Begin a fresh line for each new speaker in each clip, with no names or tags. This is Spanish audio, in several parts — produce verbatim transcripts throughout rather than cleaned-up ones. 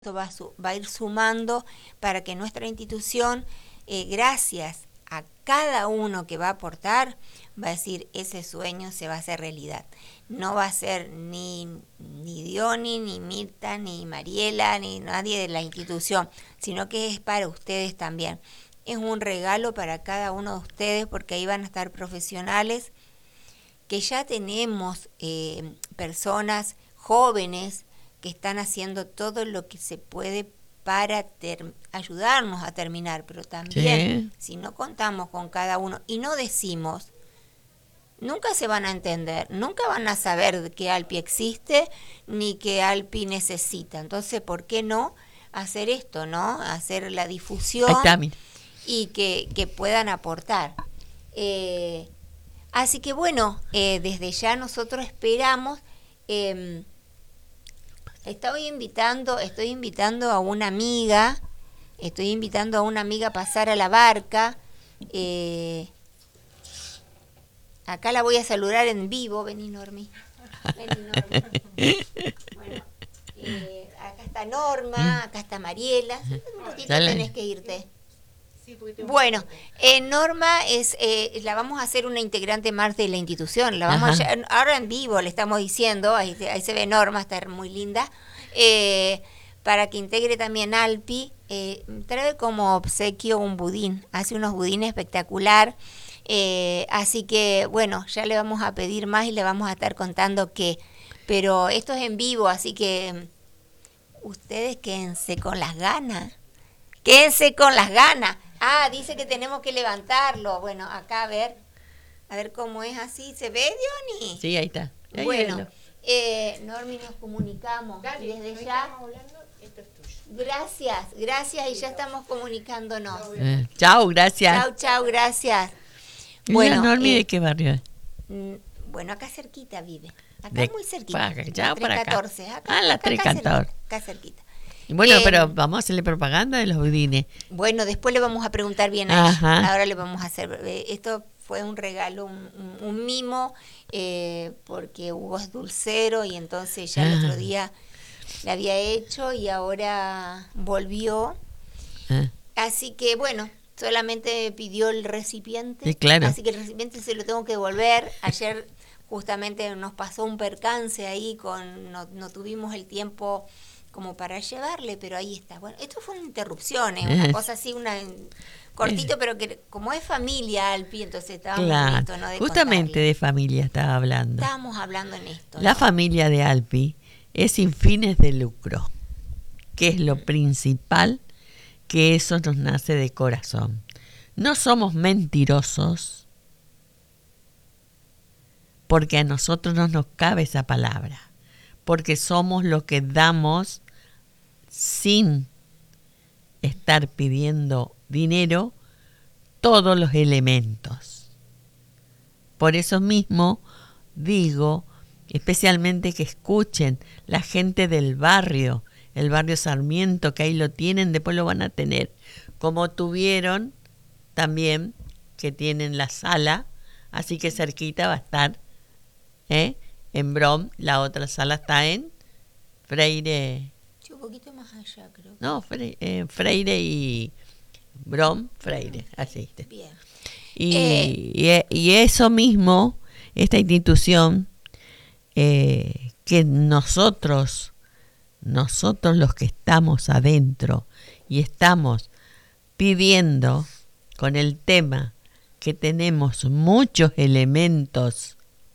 Esto va a, su, va a ir sumando para que nuestra institución, eh, gracias a cada uno que va a aportar, va a decir, ese sueño se va a hacer realidad. No va a ser ni, ni Diony, ni Mirta, ni Mariela, ni nadie de la institución, sino que es para ustedes también. Es un regalo para cada uno de ustedes porque ahí van a estar profesionales que ya tenemos eh, personas jóvenes que están haciendo todo lo que se puede para ter- ayudarnos a terminar, pero también sí. Si no contamos con cada uno y no decimos, nunca se van a entender, nunca van a saber que Alpi existe ni que Alpi necesita. Entonces, ¿por qué no hacer esto, no? Hacer la difusión y que, que puedan aportar. Eh, así que bueno, eh, desde ya nosotros esperamos... Eh, Estoy invitando, estoy invitando a una amiga, estoy invitando a una amiga a pasar a la barca. Eh, acá la voy a saludar en vivo, vení Normi. Vení, Normi. Bueno, eh, acá está Norma, acá está Mariela. Un ratito tenés que irte. Bueno, eh, Norma es, eh, la vamos a hacer una integrante más de la institución. La vamos a, ahora en vivo le estamos diciendo, ahí, ahí se ve Norma, está muy linda, eh, para que integre también Alpi. Eh, trae como obsequio un budín, hace unos budines espectacular. Eh, así que bueno, ya le vamos a pedir más y le vamos a estar contando qué. Pero esto es en vivo, así que ustedes quédense con las ganas. Quédense con las ganas. Ah, dice que tenemos que levantarlo. Bueno, acá a ver, a ver cómo es así. ¿Se ve, Diony?
Sí, ahí está. Ahí
bueno, eh, Normi, nos comunicamos.
Dale,
y desde
no
ya,
estamos hablando, esto es tuyo.
Gracias, gracias y ya estamos comunicándonos.
Eh, chao, gracias.
Chao, chao, gracias.
¿Y
Bueno,
Normi
eh,
de qué barrio es?
Bueno, acá cerquita vive. Acá
de,
muy cerquita.
Para, ya
la
para acá.
catorce. Acá,
ah, la
acá,
tres
acá
catorce.
Cerquita, acá cerquita.
Bueno, eh, pero vamos a hacerle propaganda de los budines.
Bueno, después le vamos a preguntar bien a ella. Ahora le vamos a hacer... Esto fue un regalo, un, un, un mimo, eh, porque Hugo es dulcero y entonces ya ah. el otro día le había hecho y ahora volvió. Ah. Así que, bueno, solamente pidió el recipiente.
Sí, claro.
Así que el recipiente se lo tengo que devolver. Ayer justamente nos pasó un percance ahí, con no, no tuvimos el tiempo... como para llevarle, pero ahí está. Bueno, esto fue una interrupción, ¿eh? Una cosa así, una cortito, pero que como es familia, Alpi, entonces estábamos
claro,
en esto, ¿no? De
justamente
contarle.
De familia estaba hablando.
Estábamos hablando en esto.
La
¿no?
familia de Alpi es sin fines de lucro, que es lo principal, que eso nos nace de corazón. No somos mentirosos, porque a nosotros no nos cabe esa palabra. Porque somos lo que damos sin estar pidiendo dinero, todos los elementos. Por eso mismo digo, especialmente que escuchen la gente del barrio, el barrio Sarmiento, que ahí lo tienen, después lo van a tener, como tuvieron también, que tienen la sala, así que cerquita va a estar, ¿eh? En Brom, la otra sala está en Freire.
Sí, un poquito más allá, creo.
No, Freire, eh, Freire y Brom, Freire, así.
Bien.
Y,
eh.
y, y eso mismo, esta institución, eh, que nosotros, nosotros los que estamos adentro y estamos pidiendo con el tema que tenemos muchos elementos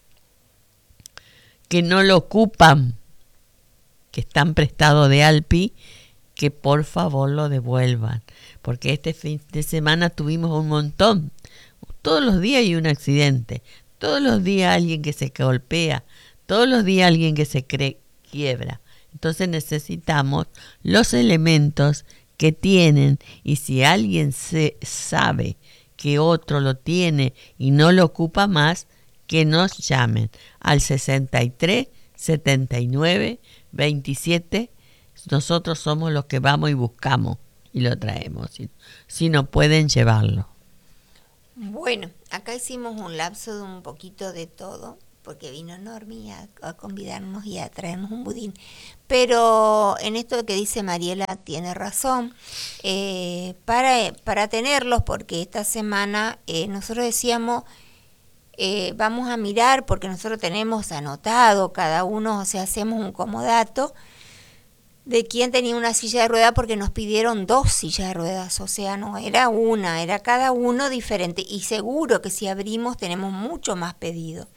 que no lo ocupan, que están prestados de Alpi, que por favor lo devuelvan, porque este fin de semana tuvimos un montón, todos los días hay un accidente, todos los días alguien que se golpea, todos los días alguien que se cree, quiebra, entonces necesitamos los elementos que tienen, y si alguien se sabe que otro lo tiene y no lo ocupa más, que nos llamen al sesenta y tres, setenta y nueve, veintisiete. Nosotros somos los que vamos y buscamos y lo traemos. Si, si no pueden llevarlo.
Bueno, acá hicimos un lapso de un poquito de todo, porque vino Normi a, a convidarnos y a traernos un budín. Pero en esto que dice Mariela tiene razón, eh, para, para tenerlos, porque esta semana eh, nosotros decíamos, eh, vamos a mirar, porque nosotros tenemos anotado cada uno, o sea, hacemos un comodato de quién tenía una silla de ruedas, porque nos pidieron dos sillas de ruedas, o sea, no era una, era cada uno diferente, y seguro que si abrimos tenemos mucho más pedido.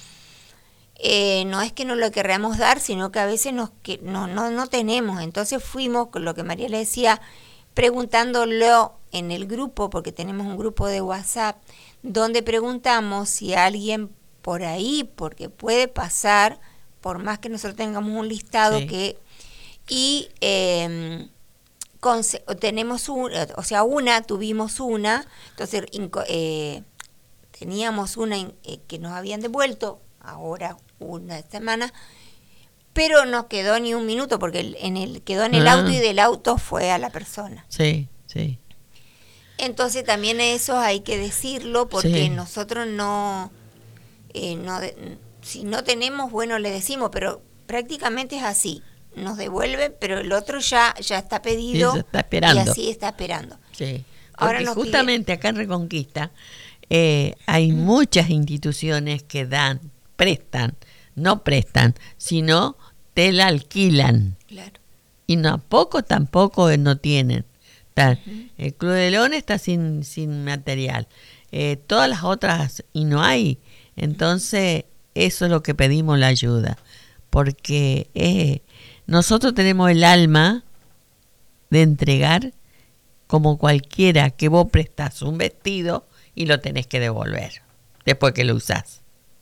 Eh, no es que no lo querramos dar, sino que a veces nos, que, no, no, no tenemos. Entonces fuimos, con lo que María le decía, preguntándolo en el grupo, porque tenemos un grupo de WhatsApp, donde preguntamos si alguien por ahí, porque puede pasar, por más que nosotros tengamos un listado
sí.
que... Y eh, con, tenemos un, o sea, una, tuvimos una, entonces eh, teníamos una eh, que nos habían devuelto, ahora una semana, pero no quedó ni un minuto, porque el, en el quedó en el ah. auto y del auto fue a la persona.
Sí, sí.
Entonces también eso hay que decirlo, porque
sí.
nosotros no, eh, no, si no tenemos, bueno, le decimos, pero prácticamente es así. Nos devuelve, pero el otro ya ya está pedido
sí, está esperando.
Y así está esperando.
Sí, porque ahora justamente pide... acá en Reconquista eh, hay mm. muchas instituciones que dan, prestan, no prestan, sino te la alquilan.
Claro.
Y no, poco tampoco no tienen. Está, uh-huh. El Club de Leones está sin, sin material. Eh, todas las otras, y no hay. Entonces, eso es lo que pedimos la ayuda. Porque... Eh, nosotros tenemos el alma de entregar como cualquiera que vos prestás un vestido y lo tenés que devolver después que lo usás.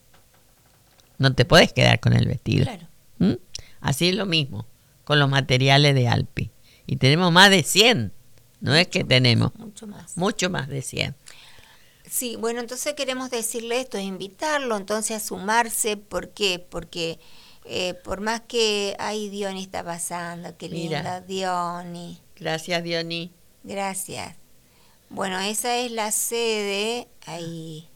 No te podés quedar con el vestido.
Claro.
¿Mm? Así es lo mismo con los materiales de Alpi. Y tenemos más de cien. No mucho, es que tenemos.
Mucho más.
Mucho más de cien.
Sí, bueno, entonces queremos decirle esto, invitarlo entonces a sumarse. ¿Por qué? Porque... Eh, por más que, ay, Diony está pasando, qué linda, Mira. Diony.
Gracias, Diony.
Gracias. Bueno, esa es la sede, ahí,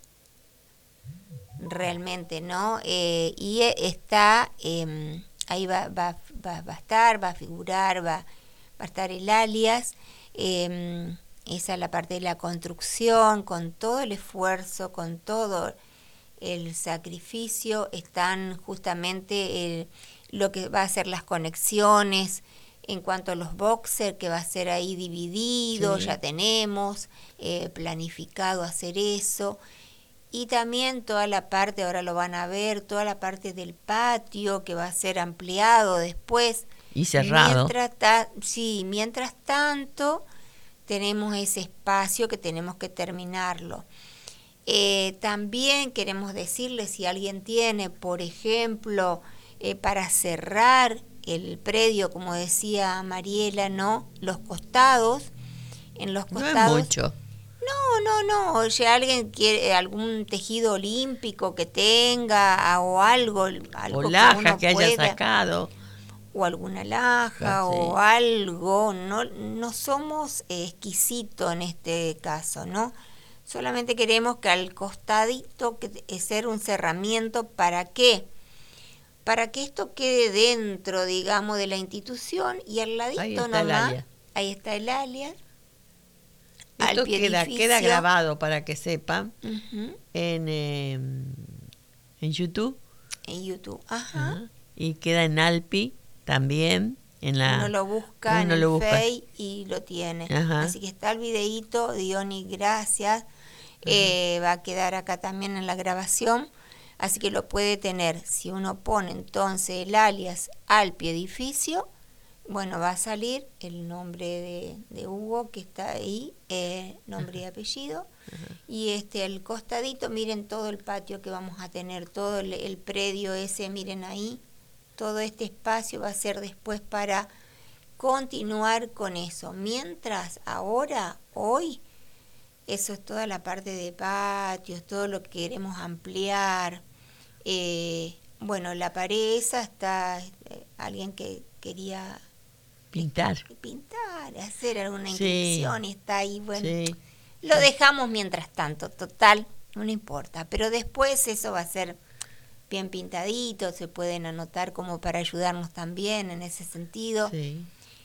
realmente, ¿no? Eh, y está, eh, ahí va, va, va, va a estar, va a figurar, va, va a estar el alias. Eh, esa es la parte de la construcción, con todo el esfuerzo, con todo... el sacrificio, están justamente el, lo que va a ser las conexiones en cuanto a los boxers, que va a ser ahí dividido, sí. Ya tenemos eh, planificado hacer eso, y también toda la parte, ahora lo van a ver, toda la parte del patio que va a ser ampliado después.
Y cerrado.
Mientras ta- sí, mientras tanto tenemos ese espacio que tenemos que terminarlo. Eh, también queremos decirles, si alguien tiene, por ejemplo, eh, para cerrar el predio, como decía Mariela, ¿no? Los costados, en los costados.
No es mucho.
No, no, no. Si alguien quiere algún tejido olímpico que tenga o algo, algo
o laja
que, uno
que
pueda,
haya sacado.
O alguna laja,
sí.
o algo. No, no somos exquisitos en este caso, ¿no? Solamente queremos que al costadito, que es ser un cerramiento, ¿para qué? Para que esto quede dentro, digamos, de la institución, y al ladito
ahí está
nomás,
el
ahí está el alias.
Esto queda, queda grabado, para que sepan,
uh-huh.
en, eh, en YouTube.
En YouTube, ajá.
Uh-huh. Y queda en Alpi también. En la,
uno lo busca
uno
en
lo
el
busca.
Face y lo tiene.
Ajá.
Así que está el videíto, Diony, gracias. Eh, va a quedar acá también en la grabación, así que lo puede tener. Si uno pone entonces el alias Alpi Edificio, bueno, va a salir el nombre de, de Hugo, que está ahí, eh, nombre y apellido. Uh-huh. Y este al costadito, miren todo el patio que vamos a tener, todo el, el predio ese, miren ahí, todo este espacio va a ser después para continuar con eso. Mientras ahora, hoy, eso es toda la parte de patios, todo lo que queremos ampliar. Eh, bueno, la pared esa está, eh, alguien que quería
pintar,
pintar, hacer alguna
sí.
inscripción, y está ahí, bueno,
sí.
Lo dejamos mientras tanto, total, no importa, pero después eso va a ser bien pintaditos, se pueden anotar como para ayudarnos también en ese sentido.
Sí.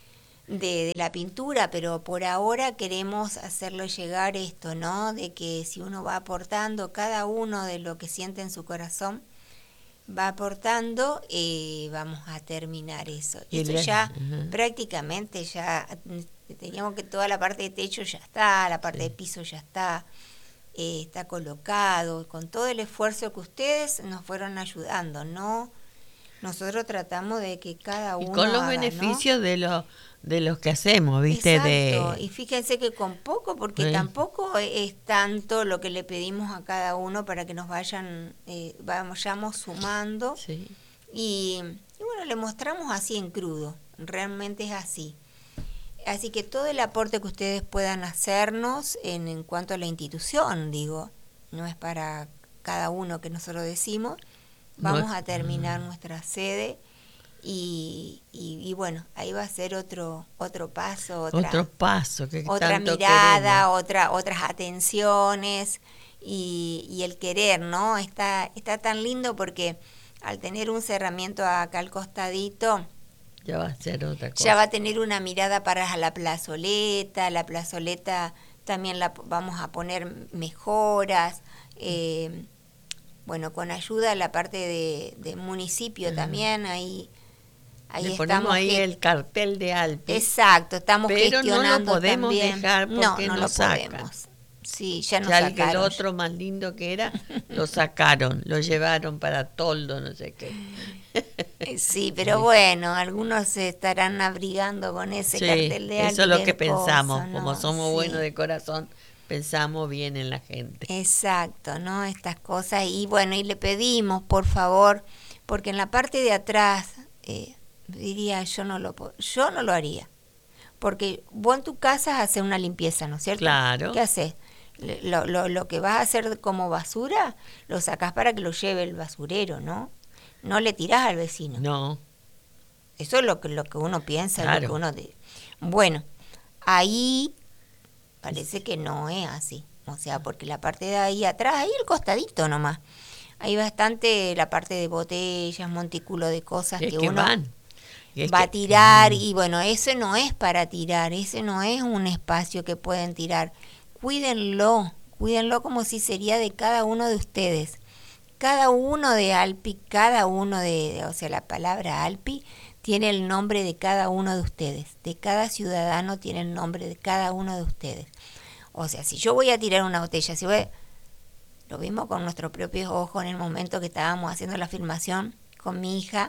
De, de la pintura, pero por ahora queremos hacerlo llegar esto, ¿no? De que si uno va aportando cada uno de lo que siente en su corazón, va aportando, eh, vamos a terminar eso.
Y
Esto
le-
ya
Ajá.
prácticamente ya teníamos que toda la parte de techo ya está, la parte
Sí.
de piso ya está, eh, está colocado, con todo el esfuerzo que ustedes nos fueron ayudando, ¿no? Nosotros tratamos de que cada
Y
uno
con los
haga, ¿no?
beneficios de los de los que hacemos, ¿viste?
Exacto, y
De
fíjense que con poco, porque
Sí.
tampoco es tanto lo que le pedimos a cada uno para que nos vayan, eh, vayamos sumando,
Sí.
y, y bueno, le mostramos así en crudo, realmente es así. Así que todo el aporte que ustedes puedan hacernos en, en cuanto a la institución, digo, no es para cada uno que nosotros decimos,
No
vamos
es-
a terminar nuestra sede. Y, y, y bueno, ahí va a ser otro otro paso, otra
Otro paso que
otra
tanto
mirada,
queremos.
otra otras atenciones y, y el querer, ¿no? Está está tan lindo porque al tener un cerramiento acá al costadito,
Ya va a ser otra cosa.
ya va a tener una mirada para la plazoleta, la plazoleta también la vamos a poner mejoras, eh, bueno, con ayuda de la parte de, de municipio
Ajá.
también, ahí Ahí
Le
estamos
ponemos ahí
que-
el cartel de Alpi,
Exacto, estamos
pero no lo
gestionando
podemos
también.
dejar
No,
porque
no
nos
lo
sacan.
podemos. Sí, ya nos
ya el, que el
sacaron.
otro más lindo que era, lo sacaron, lo llevaron para Toldo, no sé qué.
Eh, Sí, pero bueno, algunos se estarán abrigando con ese
Sí,
cartel de
eso es lo que
cualquier cosa,
pensamos,
¿no?
como somos
Sí.
buenos de corazón, pensamos bien en la gente.
Exacto, ¿no? Estas cosas. Y bueno, y le pedimos, por favor, porque en la parte de atrás, eh, diría, yo no lo po- yo no lo haría. Porque vos en tu casa haces una limpieza, ¿no es cierto?
Claro.
¿Qué haces? Le- Lo, lo, lo que vas a hacer como basura, lo sacás para que lo lleve el basurero, ¿no? No le tirás al vecino.
No,
Eso es lo que, lo que uno piensa, lo
Claro.
que uno... de- Bueno, ahí parece que no es así. O sea, porque la parte de ahí atrás, ahí el costadito nomás, hay bastante la parte de botellas, montículo de cosas
es
que,
que
uno
van. Y es
va
que-
a tirar,
Mm,
y bueno, ese no es para tirar, ese no es un espacio que pueden tirar. Cuídenlo, cuídenlo como si sería de cada uno de ustedes. Cada uno de Alpi, cada uno de, o sea, la palabra Alpi tiene el nombre de cada uno de ustedes. De cada ciudadano tiene el nombre de cada uno de ustedes. O sea, si yo voy a tirar una botella, si voy, lo vimos con nuestros propios ojos en el momento que estábamos haciendo la filmación con mi hija,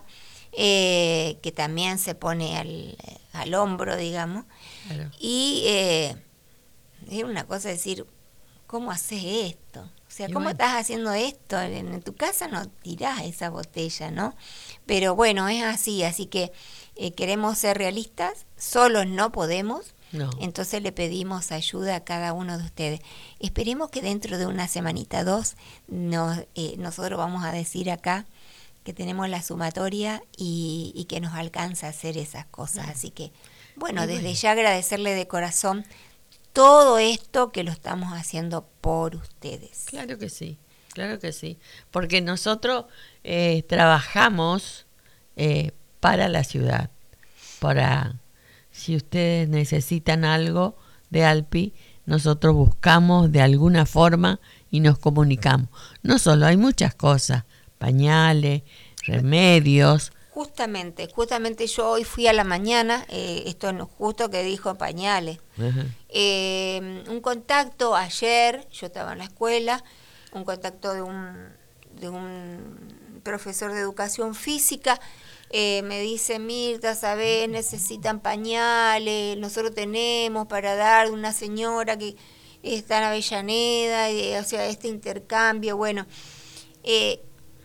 eh, que también se pone al, al hombro, digamos,
claro.
y eh, es una cosa decir, ¿cómo haces esto? O sea,
Y
¿cómo
bueno.
estás haciendo esto? En, en tu casa no tirás esa botella, ¿no? Pero bueno, es así, así que eh, queremos ser realistas, solos no podemos,
No.
entonces le pedimos ayuda a cada uno de ustedes. Esperemos que dentro de una semanita, dos, nos, eh, nosotros vamos a decir acá que tenemos la sumatoria y, y que nos alcanza a hacer esas cosas. Así que, bueno,
Y
desde
bueno.
ya agradecerle de corazón todo esto que lo estamos haciendo por ustedes.
Claro que sí, claro que sí. Porque nosotros eh, trabajamos eh, para la ciudad. Para, si ustedes necesitan algo de Alpi, nosotros buscamos de alguna forma y nos comunicamos. No solo, hay muchas cosas, pañales, remedios.
Justamente, justamente yo hoy fui a la mañana, eh, esto es justo que dijo pañales.
Ajá.
Eh, un contacto ayer, yo estaba en la escuela, un contacto de un, de un profesor de educación física, eh, me dice, Mirta, ¿sabés? Necesitan pañales, nosotros tenemos para dar de una señora que está en Avellaneda, y, o sea, este intercambio, bueno, eh,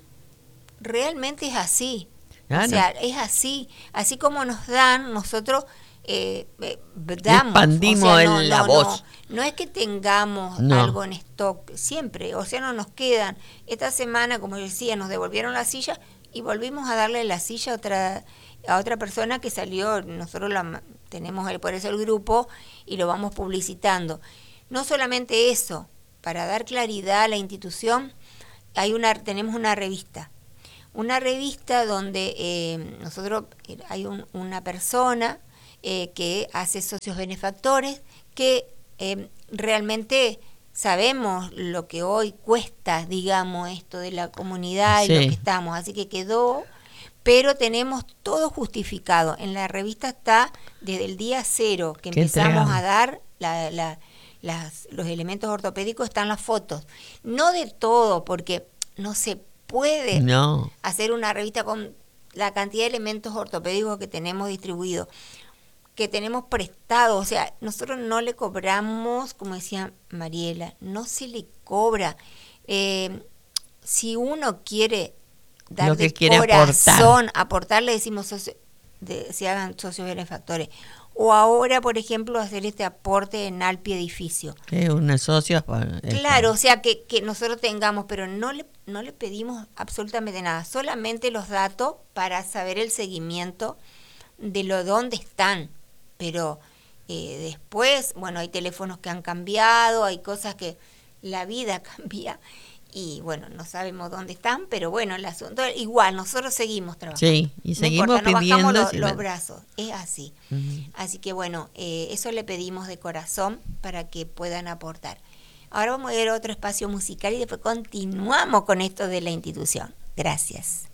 realmente es así.
Claro.
O sea, es así. Así como nos dan, nosotros eh, eh, damos.
Expandimos
O sea, no,
el- la
no,
voz.
No, no es que tengamos
No.
algo en stock, siempre. O sea, no nos quedan. Esta semana, como yo decía, nos devolvieron la silla y volvimos a darle la silla a otra, a otra persona que salió. Nosotros la, tenemos el, por eso el grupo y lo vamos publicitando. No solamente eso, para dar claridad a la institución, hay una, tenemos una revista. una revista donde eh, nosotros, hay un, una persona eh, que hace socios benefactores, que eh, realmente sabemos lo que hoy cuesta, digamos, esto de la comunidad
Sí.
y lo que estamos, así que quedó, pero tenemos todo justificado. En la revista está desde el día cero que
Que
empezamos
entregamos.
a dar la, la, las, los elementos ortopédicos, están las fotos. No de todo, porque no se puede
No.
hacer una revista con la cantidad de elementos ortopédicos que tenemos distribuidos, que tenemos prestados. O sea, nosotros no le cobramos, como decía Mariela, no se le cobra. Eh, si uno quiere dar
Lo que
de
quiere
corazón,
aportar.
aportar, le decimos socio, de, se hagan socios benefactores. O ahora, por ejemplo, hacer este aporte en Alpi Edificio.
Que un socio. para-
Claro, o sea, que, que nosotros tengamos, pero no le, no le pedimos absolutamente nada, solamente los datos para saber el seguimiento de lo dónde están. Pero eh, después, bueno, hay teléfonos que han cambiado, hay cosas que la vida cambia y bueno, no sabemos dónde están, pero bueno, el asunto, igual, nosotros seguimos trabajando.
Sí, y
No
seguimos
importa, no
pidiendo.
bajamos lo-
si
los
me-
brazos, es así.
Ujú.
Así que bueno, eh, eso le pedimos de corazón para que puedan aportar. Ahora vamos a ir a otro espacio musical y después continuamos con esto de la institución. Gracias.